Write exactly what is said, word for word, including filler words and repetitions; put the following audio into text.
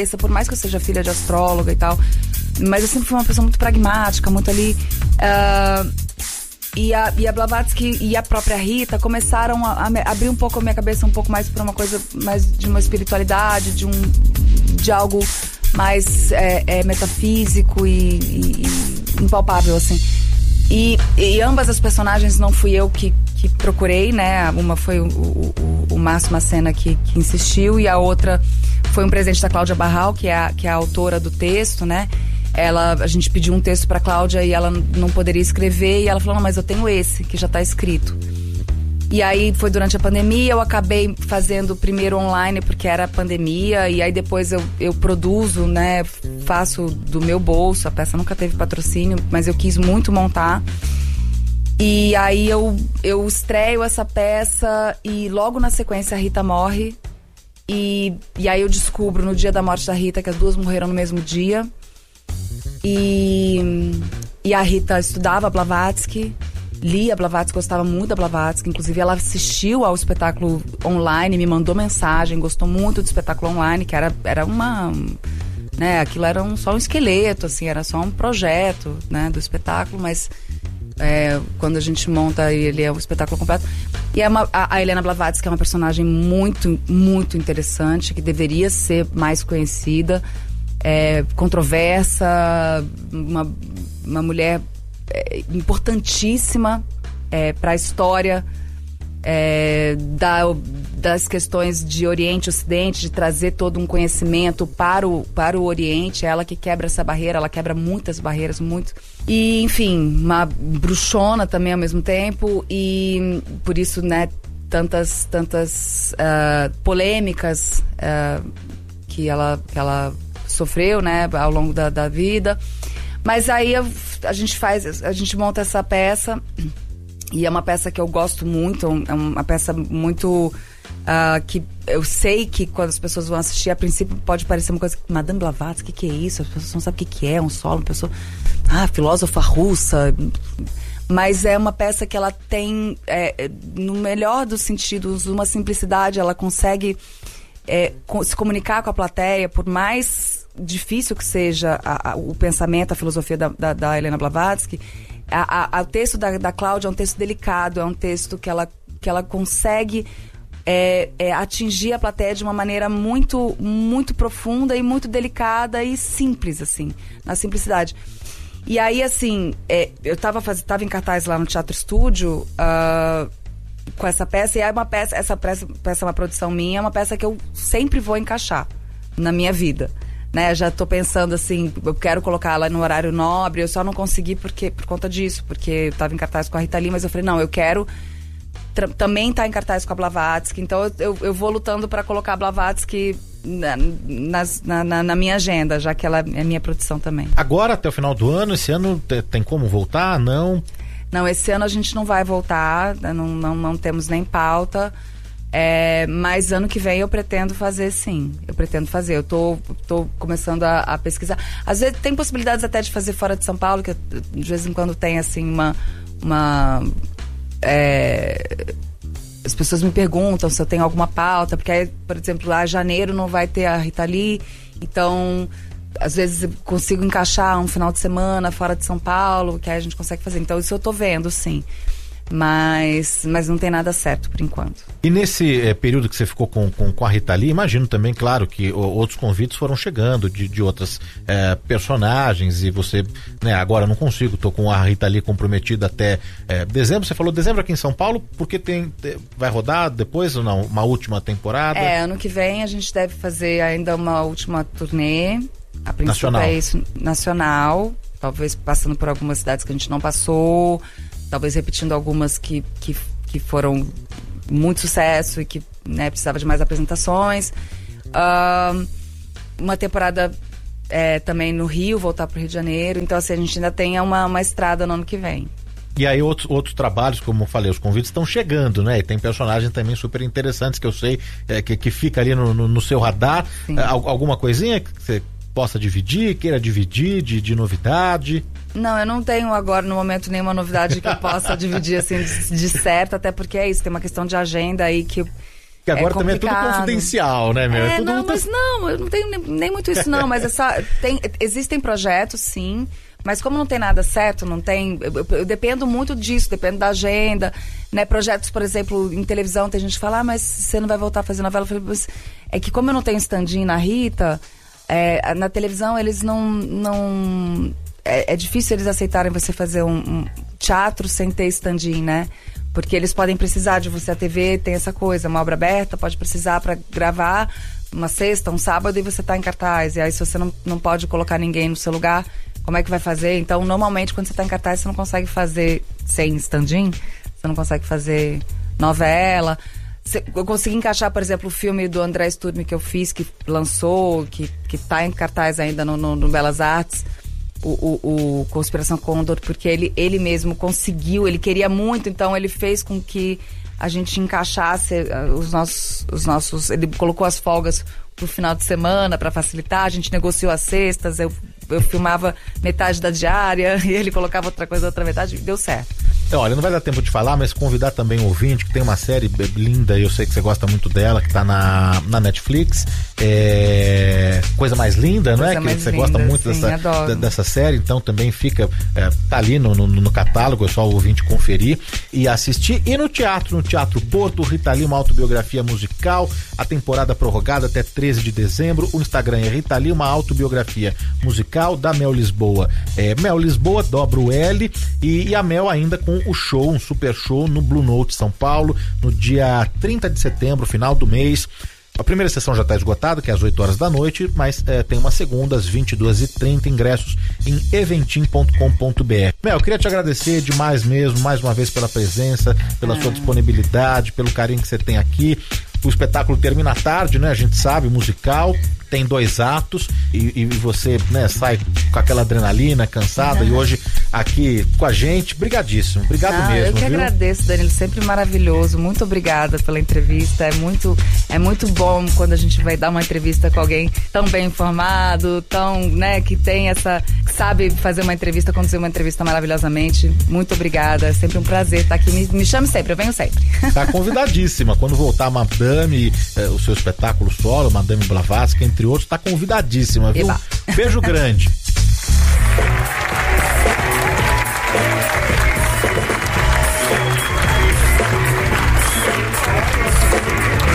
Por mais que eu seja filha de astróloga e tal, mas eu sempre fui uma pessoa muito pragmática, muito ali... Uh, e, a, e a Blavatsky e a própria Rita começaram a, a abrir um pouco a minha cabeça, um pouco mais para uma coisa mais de uma espiritualidade, de, um, de algo mais é, é, metafísico e, e, e impalpável, assim. E, e ambas as personagens não fui eu que, que procurei, né? Uma foi o, o, o Márcio Macena que, que insistiu, e a outra foi um presente da Cláudia Barral, que é a, que é a autora do texto, né? Ela, a gente pediu um texto pra Cláudia e ela não poderia escrever, e ela falou, não, mas eu tenho esse, que já tá escrito. E aí foi durante a pandemia, eu acabei fazendo primeiro online porque era pandemia, e aí depois eu, eu produzo, né, faço do meu bolso, a peça nunca teve patrocínio, mas eu quis muito montar. E aí eu, eu estreio essa peça e logo na sequência a Rita morre, e, e aí eu descubro no dia da morte da Rita que as duas morreram no mesmo dia. E, e a Rita estudava Blavatsky, lia Blavatsky, gostava muito da Blavatsky, inclusive ela assistiu ao espetáculo online, me mandou mensagem, gostou muito do espetáculo online, que era, era uma... né, aquilo era um, só um esqueleto, assim, era só um projeto, né, do espetáculo, mas é, quando a gente monta ele é um espetáculo completo. E é uma, a, a Helena Blavatsky é uma personagem muito, muito interessante, que deveria ser mais conhecida, é, controversa, uma, uma mulher é, importantíssima é, para a história é, da, das questões de Oriente e Ocidente, de trazer todo um conhecimento para o, para o Oriente. Ela que quebra essa barreira, ela quebra muitas barreiras, muito. E, enfim, uma bruxona também ao mesmo tempo, e por isso, né, tantas, tantas uh, polêmicas uh, que ela... Que ela sofreu, né, ao longo da, da vida. Mas aí eu, a gente faz, a gente monta essa peça, e é uma peça que eu gosto muito, é uma peça muito uh, que eu sei que quando as pessoas vão assistir, a princípio pode parecer uma coisa, Madame Blavatsky, o que, que é isso? As pessoas não sabem o que, que é um solo, uma pessoa, ah, filósofa russa, mas é uma peça que ela tem, é, no melhor dos sentidos, uma simplicidade, ela consegue é, se comunicar com a plateia, por mais difícil que seja a, a, o pensamento, a filosofia da, da, da Helena Blavatsky. A, a, o texto da, da Cláudia é um texto delicado, é um texto que ela, que ela consegue é, é, atingir a plateia de uma maneira muito, muito profunda e muito delicada e simples, assim, na simplicidade. E aí, assim, é, eu estava tava em cartaz lá no Teatro Estúdio uh, com essa peça, e é uma peça, essa peça, peça é uma produção minha, é uma peça que eu sempre vou encaixar na minha vida. Né, já tô pensando assim, eu quero colocar ela no horário nobre, eu só não consegui porque, por conta disso, porque eu tava em cartaz com a Rita Lee, mas eu falei, não, eu quero tra- também estar tá em cartaz com a Blavatsky, então eu, eu, eu vou lutando para colocar a Blavatsky na, nas, na, na, na minha agenda, já que ela é minha produção também. Agora, até o final do ano, esse ano te, tem como voltar? Não? Não, esse ano a gente não vai voltar, não, não, não temos nem pauta. É, mas ano que vem eu pretendo fazer, sim. Eu pretendo fazer. Eu tô, tô começando a, a pesquisar. Às vezes tem possibilidades até de fazer fora de São Paulo, que de vez em quando tem assim uma... uma é, as pessoas me perguntam se eu tenho alguma pauta, porque aí, por exemplo, lá em janeiro não vai ter a Rita Lee, então às vezes eu consigo encaixar um final de semana fora de São Paulo, que aí a gente consegue fazer. Então isso eu tô vendo, sim. Mas, mas não tem nada certo por enquanto. E nesse é, período que você ficou com, com, com a Rita Lee, imagino também, claro, que o, outros convites foram chegando de, de outras é, personagens, e você, né, agora não consigo, tô com a Rita Lee comprometida até é, dezembro. Você falou dezembro aqui em São Paulo, porque tem, vai rodar depois ou não? Uma última temporada? É, ano que vem a gente deve fazer ainda uma última turnê. A princípio nacional. É isso, nacional, talvez passando por algumas cidades que a gente não passou, talvez repetindo algumas que, que, que foram muito sucesso e que, né, precisava de mais apresentações. Uh, uma temporada é, também no Rio, voltar para o Rio de Janeiro. Então, assim, a gente ainda tem uma, uma estrada no ano que vem. E aí outros, outros trabalhos, como eu falei, os convites estão chegando, né? E tem personagens também super interessantes que eu sei é, que, que fica ali no, no, no seu radar. É, alguma coisinha que você possa dividir, queira dividir de, de novidade? Não, eu não tenho agora no momento nenhuma novidade que eu possa dividir assim de, de certo, até porque é isso, tem uma questão de agenda aí que, Que agora é também é tudo confidencial, né, meu? É, é tudo não, muito... mas não, eu não tenho nem, nem muito isso não, mas essa, tem, existem projetos, sim, mas como não tem nada certo, não tem, eu, eu, eu dependo muito disso, dependo da agenda, né, projetos, por exemplo, em televisão, tem gente que fala, ah, mas você não vai voltar a fazer novela, eu falei, mas é que como eu não tenho stand-in na Rita, é, na televisão eles não, não é, é difícil eles aceitarem você fazer um, um teatro sem ter stand-in, né? Porque eles podem precisar de você, a T V tem essa coisa, uma obra aberta, pode precisar para gravar uma sexta, um sábado e você tá em cartaz. E aí se você não, não pode colocar ninguém no seu lugar, como é que vai fazer? Então, normalmente, quando você tá em cartaz, você não consegue fazer sem stand-in, você não consegue fazer novela. Eu consegui encaixar, por exemplo, o filme do André Sturmi que eu fiz, que lançou, que, que tá em cartaz ainda no, no, no Belas Artes. O, o, o Conspiração Condor, porque ele, ele mesmo conseguiu, ele queria muito, então ele fez com que a gente encaixasse os nossos, os nossos ele colocou as folgas pro final de semana para facilitar, a gente negociou as sextas, eu, eu filmava metade da diária e ele colocava outra coisa, outra metade, deu certo. Olha, não vai dar tempo de falar, mas convidar também o ouvinte, que tem uma série linda, eu sei que você gosta muito dela, que tá na, na Netflix, é... Coisa Mais Linda, não é? Que você linda, gosta muito sim, dessa, da, dessa série, então também fica, é, tá ali no, no, no catálogo, é só o ouvinte conferir e assistir. E no teatro, no Teatro Porto, Rita Lee, uma autobiografia musical, a temporada prorrogada até treze de dezembro, o Instagram é Rita Lee, uma autobiografia musical da Mel Lisboa. É, Mel Lisboa, dobra o L, e, e a Mel ainda com o show, um super show no Blue Note São Paulo, no dia trinta de setembro, final do mês. A primeira sessão já está esgotada, que é às oito horas da noite, mas é, tem uma segunda às vinte e duas e trinta, ingressos em eventim ponto com ponto b r. Mel, eu queria te agradecer demais mesmo, mais uma vez pela presença, pela ah. sua disponibilidade, pelo carinho que você tem aqui. O espetáculo termina à tarde, né? A gente sabe, musical, tem dois atos e, e você, né, sai com aquela adrenalina, cansada, uhum. e hoje aqui com a gente, brigadíssimo, obrigado Não, mesmo. Eu que viu? agradeço, Danilo, sempre maravilhoso, muito obrigada pela entrevista, é muito, é muito bom quando a gente vai dar uma entrevista com alguém tão bem informado, tão, né, que tem essa, que sabe fazer uma entrevista, conduzir uma entrevista maravilhosamente, muito obrigada, é sempre um prazer estar aqui, me, me chame sempre, eu venho sempre. Tá convidadíssima, quando voltar a Madame, eh, o seu espetáculo solo, Madame Blavatsky, entre outros, tá convidadíssima, viu? Eba. Beijo grande.